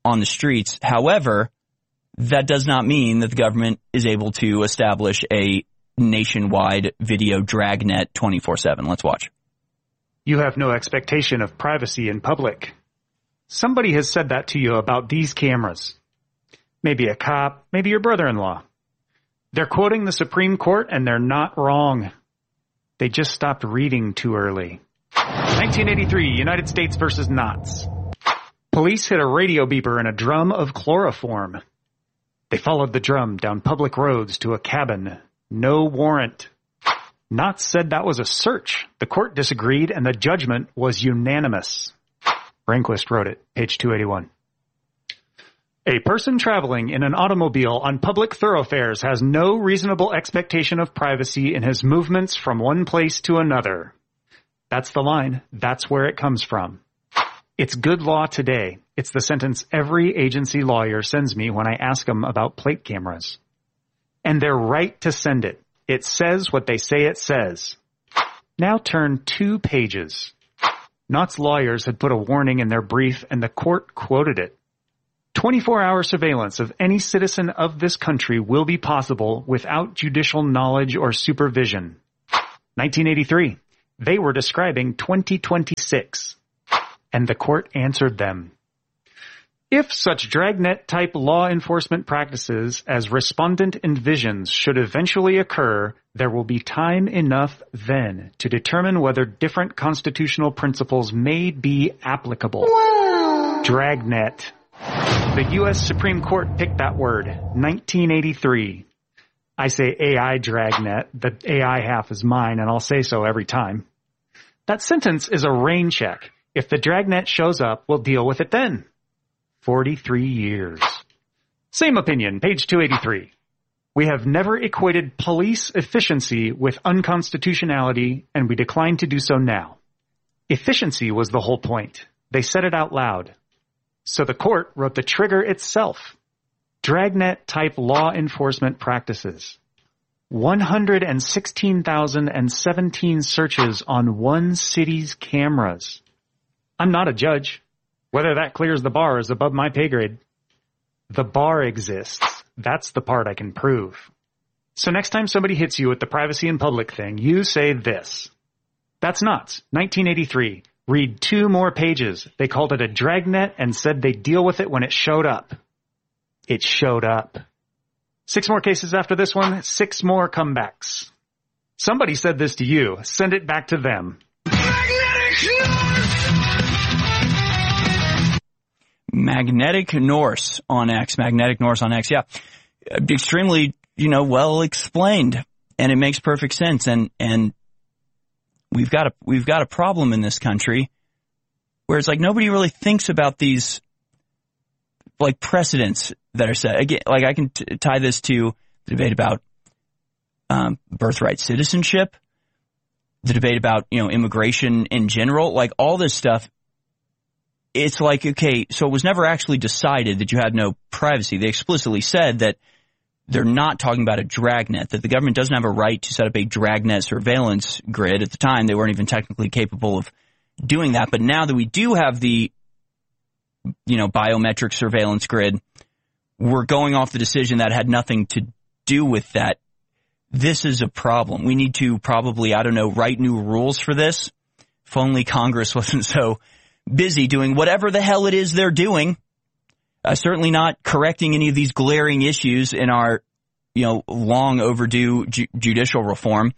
on the streets. However, that does not mean that the government is able to establish a nationwide video dragnet 24/7. Let's watch. You have no expectation of privacy in public. Somebody has said that to you about these cameras. Maybe a cop, maybe your brother-in-law. They're quoting the Supreme Court, and they're not wrong. They just stopped reading too early. 1983, United States versus Knots. Police hit a radio beeper in a drum of chloroform. They followed the drum down public roads to a cabin. No warrant. Knots said that was a search. The court disagreed, and the judgment was unanimous. Rehnquist wrote it, page 281. A person traveling in an automobile on public thoroughfares has no reasonable expectation of privacy in his movements from one place to another. That's the line. That's where it comes from. It's good law today. It's the sentence every agency lawyer sends me when I ask them about plate cameras. And they're right to send it. It says what they say it says. Now turn 2 pages. Knott's lawyers had put a warning in their brief, and the court quoted it. 24-hour surveillance of any citizen of this country will be possible without judicial knowledge or supervision. 1983. They were describing 2026. And the court answered them. If such dragnet-type law enforcement practices as respondent envisions should eventually occur, there will be time enough then to determine whether different constitutional principles may be applicable. Wow. Dragnet. The U.S. Supreme Court picked that word, 1983. I say AI dragnet. The AI half is mine, and I'll say so every time. That sentence is a rain check. If the dragnet shows up, we'll deal with it then. 43 years. Same opinion, page 283. We have never equated police efficiency with unconstitutionality, and we decline to do so now. Efficiency was the whole point. They said it out loud. So the court wrote the trigger itself. Dragnet-type law enforcement practices. 116,017 searches on one city's cameras. I'm not a judge. Whether that clears the bar is above my pay grade. The bar exists. That's the part I can prove. So next time somebody hits you with the privacy in public thing, you say this. That's Knots, 1983. Read 2 more pages. They called it a dragnet and said they'd deal with it when it showed up. It showed up. 6 more cases after this one, 6 more comebacks. Somebody said this to you. Send it back to them. Magnetic Norse on X. Magnetic Norse on X. Yeah. Extremely, well explained. And it makes perfect sense. And we've got a problem in this country where it's like nobody really thinks about these like precedents that are set. Again, like I can tie this to the debate about birthright citizenship, the debate about, immigration in general, like all this stuff. It's like, okay, so it was never actually decided that you had no privacy. They explicitly said that they're not talking about a dragnet, that the government doesn't have a right to set up a dragnet surveillance grid. At the time, they weren't even technically capable of doing that. But now that we do have the, biometric surveillance grid, we're going off the decision that had nothing to do with that. This is a problem. We need to probably, write new rules for this. If only Congress wasn't so busy doing whatever the hell it is they're doing. Certainly not correcting any of these glaring issues in our, long overdue judicial reform.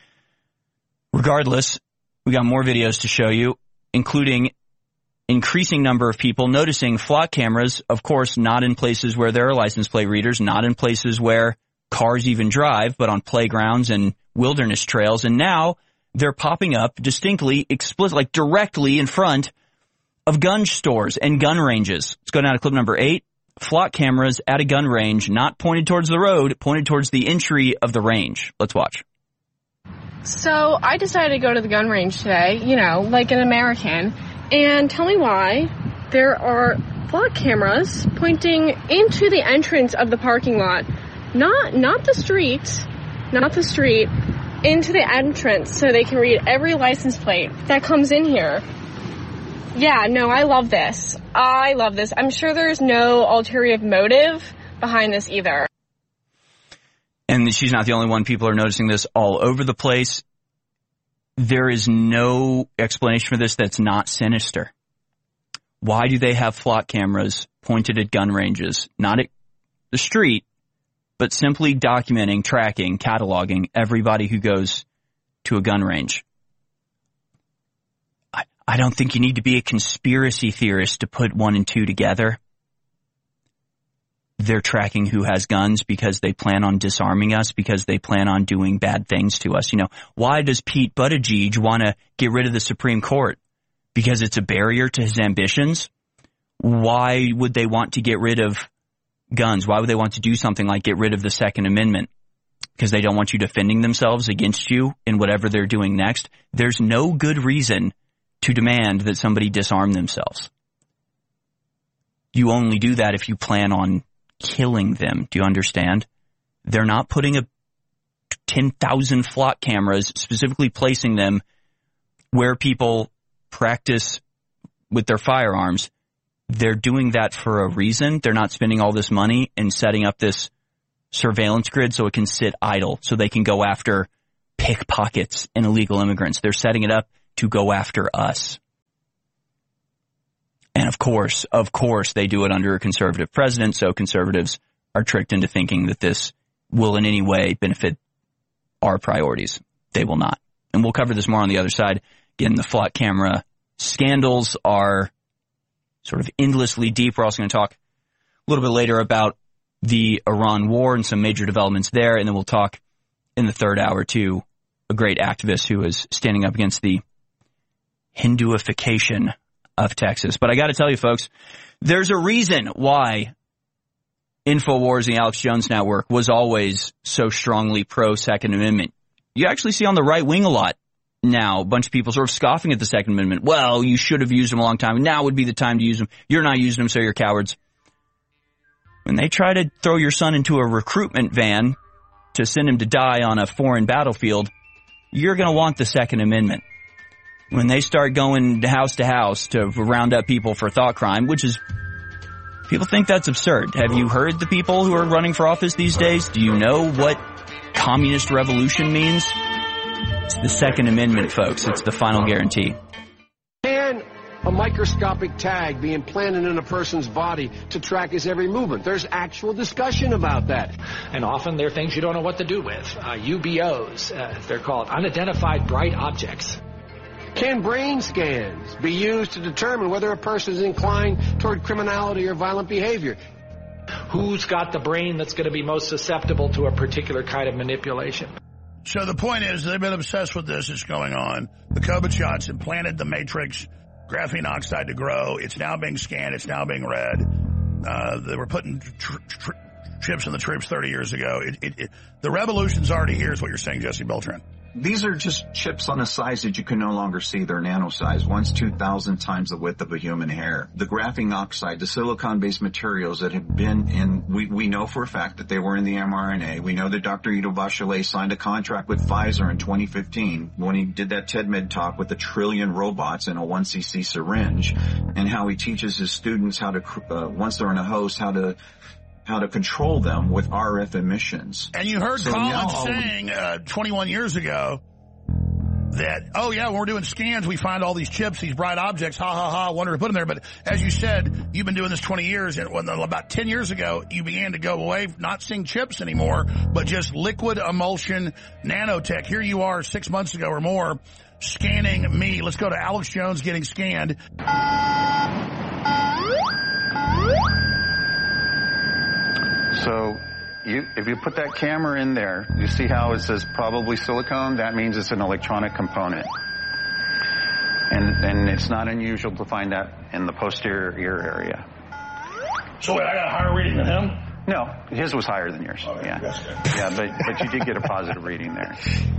Regardless, we got more videos to show you, including increasing number of people noticing flock cameras, of course, not in places where there are license plate readers, not in places where cars even drive, but on playgrounds and wilderness trails. And now they're popping up distinctly, explicit, like directly in front of gun stores and gun ranges. Let's go down to clip number 8. Flock cameras at a gun range, not pointed towards the road, pointed towards the entry of the range. Let's watch. So I decided to go to the gun range today, like an American, and tell me why there are flock cameras pointing into the entrance of the parking lot. Not the street, into the entrance so they can read every license plate that comes in here. Yeah, no, I love this. I love this. I'm sure there's no ulterior motive behind this either. And she's not the only one. People are noticing this all over the place. There is no explanation for this that's not sinister. Why do they have flock cameras pointed at gun ranges, not at the street, but simply documenting, tracking, cataloging everybody who goes to a gun range? I don't think you need to be a conspiracy theorist to put 1 and 2 together. They're tracking who has guns because they plan on disarming us, because they plan on doing bad things to us. You know, why does Pete Buttigieg want to get rid of the Supreme Court? Because it's a barrier to his ambitions? Why would they want to get rid of guns? Why would they want to do something like get rid of the Second Amendment? Because they don't want you defending themselves against you in whatever they're doing next? There's no good reason to demand that somebody disarm themselves. You only do that if you plan on killing them. Do you understand? They're not putting 10,000 flock cameras, specifically placing them where people practice with their firearms. They're doing that for a reason. They're not spending all this money and setting up this surveillance grid so it can sit idle, so they can go after pickpockets and illegal immigrants. They're setting it up to go after us. And of course, they do it under a conservative president, so conservatives are tricked into thinking that this will in any way benefit our priorities. They will not. And we'll cover this more on the other side. Again, the flock camera scandals are sort of endlessly deep. We're also going to talk a little bit later about the Iran war and some major developments there. And then we'll talk in the third hour to a great activist who is standing up against the Hinduification of Texas. But I got to tell you, folks, there's a reason why InfoWars and the Alex Jones Network was always so strongly pro-Second Amendment. You actually see on the right wing a lot now, a bunch of people sort of scoffing at the Second Amendment. Well, you should have used them a long time. Now would be the time to use them. You're not using them, so you're cowards. When they try to throw your son into a recruitment van to send him to die on a foreign battlefield, you're going to want the Second Amendment. When they start going house to house to round up people for thought crime, which is, people think that's absurd. Have you heard the people who are running for office these days? Do you know what communist revolution means? It's the Second Amendment, folks. It's the final guarantee. Can a microscopic tag be implanted in a person's body to track his every movement? There's actual discussion about that. And often they're things you don't know what to do with. UBOs, they're called, unidentified bright objects. Can brain scans be used to determine whether a person is inclined toward criminality or violent behavior? Who's got the brain that's going to be most susceptible to a particular kind of manipulation? So the point is, they've been obsessed with this. It's going on. The COVID shots implanted the matrix graphene oxide to grow. It's now being scanned. It's now being read. They were putting chips in the troops 30 years ago. The revolution's already here is what you're saying, Jesse Beltran. These are just chips on a size that you can no longer see. They're nano size. One's 2,000 times the width of a human hair. The graphene oxide, the silicon-based materials that have been in, we know for a fact that they were in the mRNA. We know that Dr. Ido Bachelet signed a contract with Pfizer in 2015 when he did that TEDMed talk with 1 trillion robots in a 1cc syringe, and how he teaches his students how to, once they're in a host, how to control them with RF emissions. And you heard Collins saying 21 years ago that, oh yeah, when we're doing scans, we find all these chips, these bright objects, ha ha ha, wonder to put them there. But as you said, you've been doing this 20 years, and about 10 years ago, you began to go away, not seeing chips anymore, but just liquid emulsion nanotech. Here you are 6 months ago or more, scanning me. Let's go to Alex Jones getting scanned. So if you put that camera in there, you see how it says probably silicone? That means it's an electronic component. And it's not unusual to find that in the posterior ear area. So wait, I got a higher reading than him? No, his was higher than yours. Okay, yeah, that's good. yeah, but you did get a positive reading there.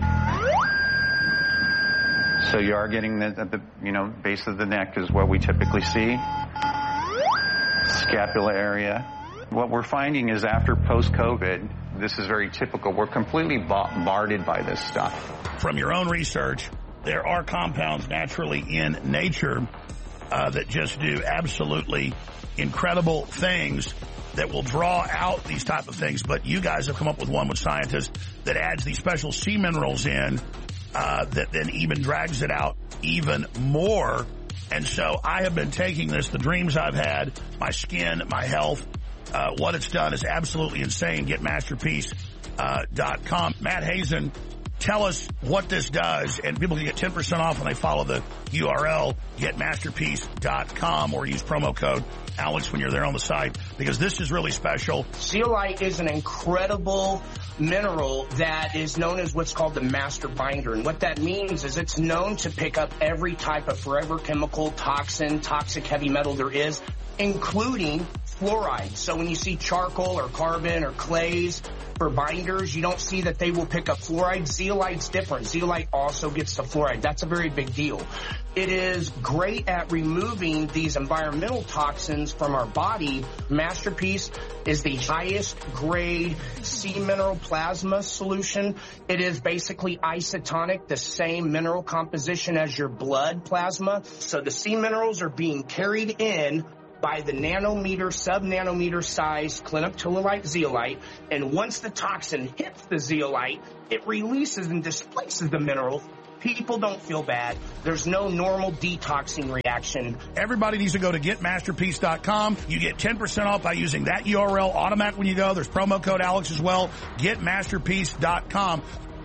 So you are getting the base of the neck is what we typically see. Scapula area. What we're finding is after post-COVID, this is very typical. We're completely bombarded by this stuff. From your own research, there are compounds naturally in nature that just do absolutely incredible things that will draw out these type of things. But you guys have come up with one with scientists that adds these special sea minerals in that then even drags it out even more. And so I have been taking this, the dreams I've had, my skin, my health, what it's done is absolutely insane. Get masterpiece.com. Matt Hazen, tell us what this does, and people can get 10% off when they follow the URL, getmasterpiece.com, or use promo code Alex when you're there on the site, because this is really special. Zeolite is an incredible mineral that is known as what's called the master binder. And what that means is it's known to pick up every type of forever chemical, toxin, toxic heavy metal there is, including fluoride. So when you see charcoal or carbon or clays for binders, you don't see that they will pick up fluoride. Zeolite's different. Zeolite also gets the fluoride. That's a very big deal. It is great at removing these environmental toxins from our body. Masterpiece is the highest grade sea mineral plasma solution. It is basically isotonic, the same mineral composition as your blood plasma. So the sea minerals are being carried in by the nanometer, sub-nanometer size clinoptilolite zeolite, and once the toxin hits the zeolite, it releases and displaces the mineral. People don't feel bad. There's no normal detoxing reaction. Everybody needs to go to getmasterpiece.com. You get 10% off by using that URL automatic when you go. There's promo code Alex as well. Getmasterpiece.com.